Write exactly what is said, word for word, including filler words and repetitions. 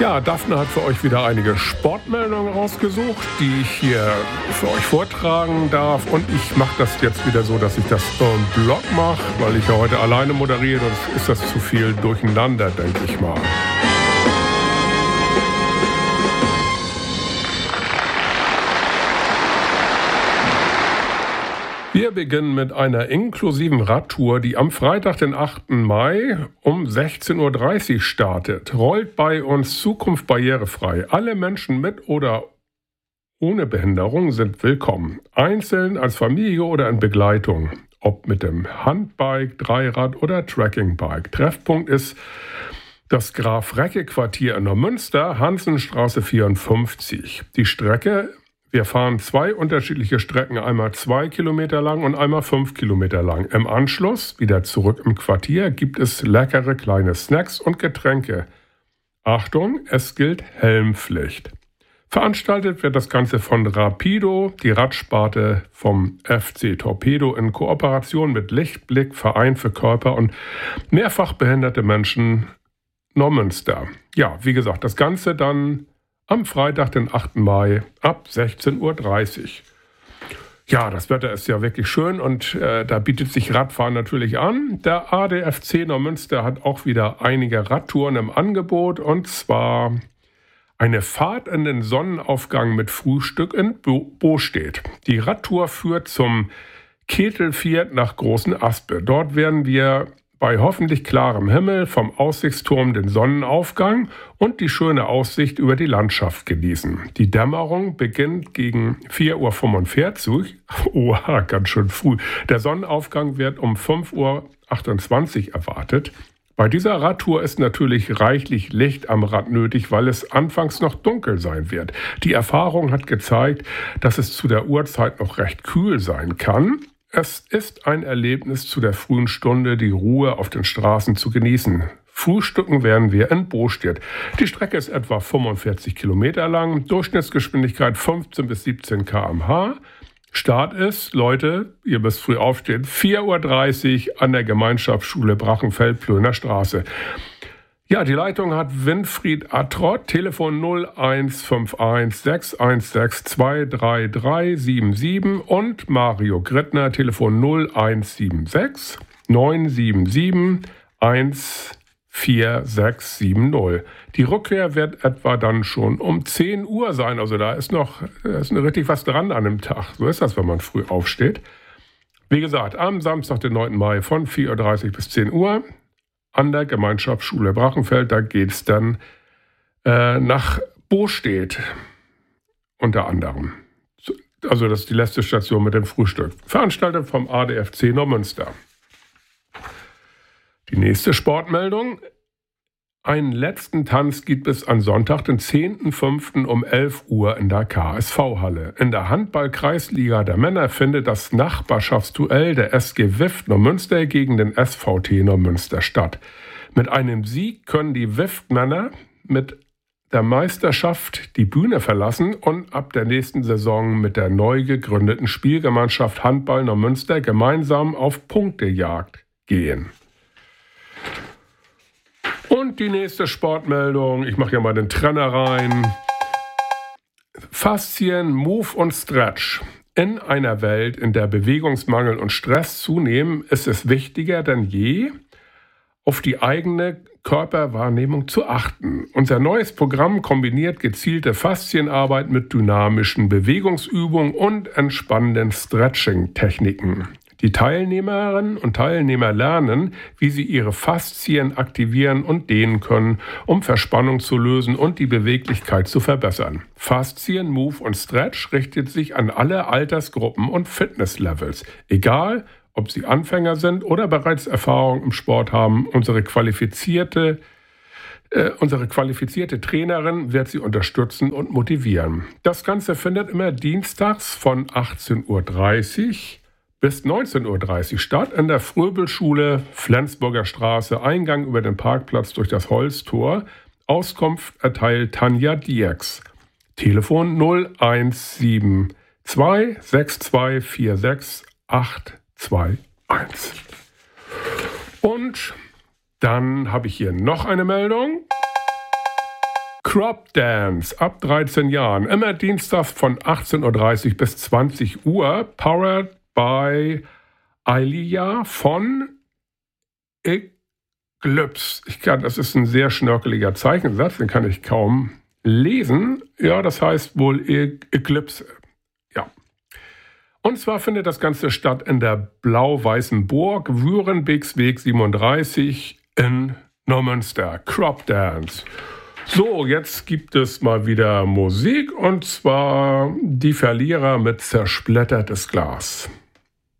Ja, Daphne hat für euch wieder einige Sportmeldungen rausgesucht, die ich hier für euch vortragen darf. Und ich mache das jetzt wieder so, dass ich das im Blog mache, weil ich ja heute alleine moderiere. Sonst ist das zu viel durcheinander, denke ich mal. Wir beginnen mit einer inklusiven Radtour, die am Freitag, den achten Mai um sechzehn Uhr dreißig startet. Rollt bei uns Zukunft barrierefrei. Alle Menschen mit oder ohne Behinderung sind willkommen. Einzeln, als Familie oder in Begleitung. Ob mit dem Handbike, Dreirad oder Trekkingbike. Treffpunkt ist das Graf-Recke-Quartier in Neumünster, Hansenstraße vierundfünfzig. Die Strecke: Wir fahren zwei unterschiedliche Strecken, einmal zwei Kilometer lang und einmal fünf Kilometer lang. Im Anschluss, wieder zurück im Quartier, gibt es leckere kleine Snacks und Getränke. Achtung, es gilt Helmpflicht. Veranstaltet wird das Ganze von Rapido, die Radsparte vom F C Torpedo in Kooperation mit Lichtblick, Verein für Körper- und mehrfach behinderte Menschen Neumünster. Ja, wie gesagt, das Ganze dann am Freitag, den achten Mai, ab sechzehn Uhr dreißig. Ja, das Wetter ist ja wirklich schön und äh, da bietet sich Radfahren natürlich an. Der A D F C Neumünster hat auch wieder einige Radtouren im Angebot, und zwar eine Fahrt in den Sonnenaufgang mit Frühstück in Bostedt. Die Radtour führt zum Ketelviert nach Großen Aspe. Dort werden wir bei hoffentlich klarem Himmel vom Aussichtsturm den Sonnenaufgang und die schöne Aussicht über die Landschaft genießen. Die Dämmerung beginnt gegen vier Uhr fünfundvierzig. Oha, ganz schön früh. Der Sonnenaufgang wird um fünf Uhr achtundzwanzig erwartet. Bei dieser Radtour ist natürlich reichlich Licht am Rad nötig, weil es anfangs noch dunkel sein wird. Die Erfahrung hat gezeigt, dass es zu der Uhrzeit noch recht kühl sein kann. Es ist ein Erlebnis, zu der frühen Stunde die Ruhe auf den Straßen zu genießen. Frühstücken werden wir in Bostedt. Die Strecke ist etwa fünfundvierzig Kilometer lang, Durchschnittsgeschwindigkeit fünfzehn bis siebzehn Kilometer pro Stunde. Start ist, Leute, ihr müsst früh aufstehen, vier Uhr dreißig an der Gemeinschaftsschule Brachenfeld-Plöner Straße. Ja, die Leitung hat Winfried Attrott, Telefon null eins fünf eins sechs eins sechs zwei drei drei sieben sieben, und Mario Grittner, Telefon null eins sieben sechs neun sieben sieben eins vier sechs sieben null. Die Rückkehr wird etwa dann schon um zehn Uhr sein, also da ist noch da ist richtig was dran an dem Tag. So ist das, wenn man früh aufsteht. Wie gesagt, am Samstag, den neunten Mai von vier Uhr dreißig bis zehn Uhr. An der Gemeinschaftsschule Brachenfeld, da geht es dann äh, nach Bostedt unter anderem. Also das ist die letzte Station mit dem Frühstück. Veranstaltet vom A D F C Neumünster. Die nächste Sportmeldung: Einen letzten Tanz gibt es am Sonntag, den zehnten fünften um elf Uhr in der K S V-Halle. In der Handball-Kreisliga der Männer findet das Nachbarschaftsduell der S G W I F Neumünster gegen den S V T Neumünster statt. Mit einem Sieg können die W I F-Männer mit der Meisterschaft die Bühne verlassen und ab der nächsten Saison mit der neu gegründeten Spielgemeinschaft Handball Neumünster gemeinsam auf Punktejagd gehen. Und die nächste Sportmeldung, ich mache ja mal den Trenner rein. Faszien, Move und Stretch. In einer Welt, in der Bewegungsmangel und Stress zunehmen, ist es wichtiger denn je, auf die eigene Körperwahrnehmung zu achten. Unser neues Programm kombiniert gezielte Faszienarbeit mit dynamischen Bewegungsübungen und entspannenden Stretching-Techniken. Die Teilnehmerinnen und Teilnehmer lernen, wie sie ihre Faszien aktivieren und dehnen können, um Verspannung zu lösen und die Beweglichkeit zu verbessern. Faszien, Move und Stretch richtet sich an alle Altersgruppen und Fitnesslevels. Egal, ob sie Anfänger sind oder bereits Erfahrung im Sport haben, unsere qualifizierte, äh, unsere qualifizierte Trainerin wird sie unterstützen und motivieren. Das Ganze findet immer dienstags von achtzehn Uhr dreißig bis neunzehn Uhr dreißig statt in der Fröbelschule, Flensburger Straße, Eingang über den Parkplatz durch das Holztor. Auskunft erteilt Tanja Dierks. Telefon null eins sieben zwei sechs zwei vier sechs acht zwei eins. Und dann habe ich hier noch eine Meldung. Crop Dance ab dreizehn Jahren. Immer dienstags von achtzehn Uhr dreißig bis zwanzig Uhr. Powered by Ailia von Eclipse. Ich kann, das ist ein sehr schnörkeliger Zeichensatz, den kann ich kaum lesen. Ja, das heißt wohl e- Eclipse. Ja. Und zwar findet das Ganze statt in der blau-weißen Burg, Würenbeksweg siebenunddreißig in Neumünster. Crop Dance. So, jetzt gibt es mal wieder Musik, und zwar die Verlierer mit Zersplittertes Glas.